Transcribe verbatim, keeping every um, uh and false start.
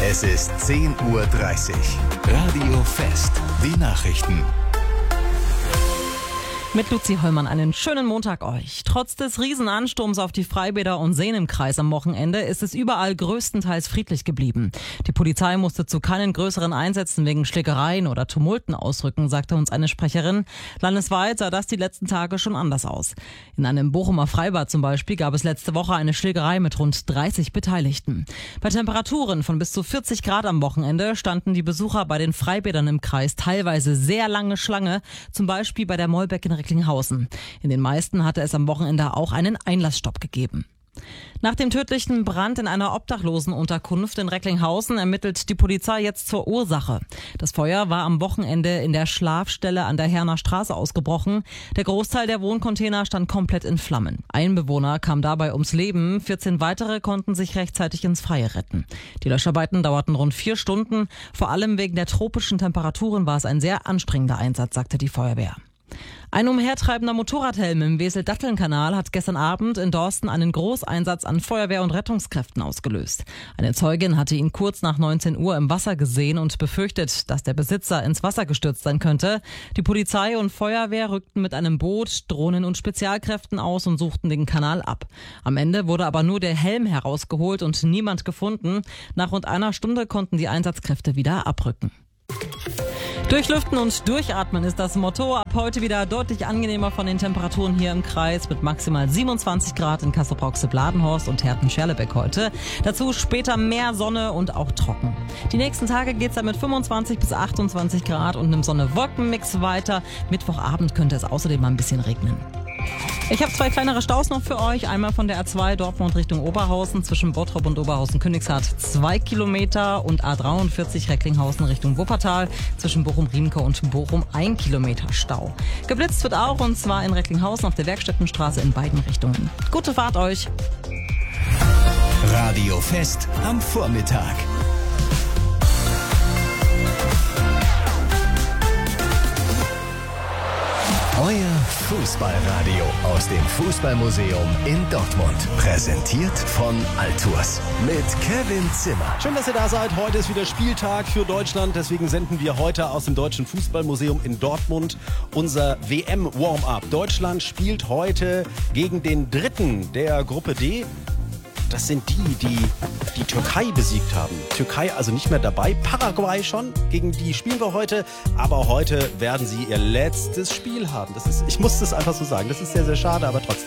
Es ist zehn Uhr dreißig. Radio Fest. Die Nachrichten. Mit Luzi Hollmann einen schönen Montag euch. Trotz des Riesenansturms auf die Freibäder und Seen im Kreis am Wochenende ist es überall größtenteils friedlich geblieben. Die Polizei musste zu keinen größeren Einsätzen wegen Schlägereien oder Tumulten ausrücken, sagte uns eine Sprecherin. Landesweit sah das die letzten Tage schon anders aus. In einem Bochumer Freibad zum Beispiel gab es letzte Woche eine Schlägerei mit rund dreißig Beteiligten. Bei Temperaturen von bis zu vierzig Grad am Wochenende standen die Besucher bei den Freibädern im Kreis teilweise sehr lange Schlange, zum Beispiel bei der Mollbeck in Recklinghausen. In den meisten hatte es am Wochenende auch einen Einlassstopp gegeben. Nach dem tödlichen Brand in einer Obdachlosenunterkunft in Recklinghausen ermittelt die Polizei jetzt zur Ursache. Das Feuer war am Wochenende in der Schlafstelle an der Herner Straße ausgebrochen. Der Großteil der Wohncontainer stand komplett in Flammen. Ein Bewohner kam dabei ums Leben, vierzehn weitere konnten sich rechtzeitig ins Freie retten. Die Löscharbeiten dauerten rund vier Stunden. Vor allem wegen der tropischen Temperaturen war es ein sehr anstrengender Einsatz, sagte die Feuerwehr. Ein umhertreibender Motorradhelm im Wesel-Datteln-Kanal hat gestern Abend in Dorsten einen Großeinsatz an Feuerwehr und Rettungskräften ausgelöst. Eine Zeugin hatte ihn kurz nach neunzehn Uhr im Wasser gesehen und befürchtet, dass der Besitzer ins Wasser gestürzt sein könnte. Die Polizei und Feuerwehr rückten mit einem Boot, Drohnen und Spezialkräften aus und suchten den Kanal ab. Am Ende wurde aber nur der Helm herausgeholt und niemand gefunden. Nach rund einer Stunde konnten die Einsatzkräfte wieder abrücken. Durchlüften und durchatmen ist das Motto. Ab heute wieder deutlich angenehmer von den Temperaturen hier im Kreis mit maximal siebenundzwanzig Grad in Kassel-Brauxel-Bladenhorst und Herten-Scherlebeck heute. Dazu später mehr Sonne und auch trocken. Die nächsten Tage geht's dann mit fünfundzwanzig bis achtundzwanzig Grad und einem Sonne-Wolken-Mix weiter. Mittwochabend könnte es außerdem mal ein bisschen regnen. Ich habe zwei kleinere Staus noch für euch. Einmal von der A zwei Dortmund Richtung Oberhausen zwischen Bottrop und Oberhausen-Königshardt zwei Kilometer und A dreiundvierzig Recklinghausen Richtung Wuppertal zwischen Bochum-Riemke und Bochum ein Kilometer Stau. Geblitzt wird auch und zwar in Recklinghausen auf der Werkstättenstraße in beiden Richtungen. Gute Fahrt euch! Radio Fest am Vormittag. Euer Fußballradio aus dem Fußballmuseum in Dortmund. Präsentiert von Altours mit Kevin Zimmer. Schön, dass ihr da seid. Heute ist wieder Spieltag für Deutschland. Deswegen senden wir heute aus dem Deutschen Fußballmuseum in Dortmund unser W M-Warm-Up. Deutschland spielt heute gegen den Dritten der Gruppe D. Das sind die, die die Türkei besiegt haben. Türkei also nicht mehr dabei. Paraguay schon. Gegen die spielen wir heute. Aber heute werden sie ihr letztes Spiel haben. Das ist, ich muss das einfach so sagen. Das ist sehr, sehr schade, aber trotzdem.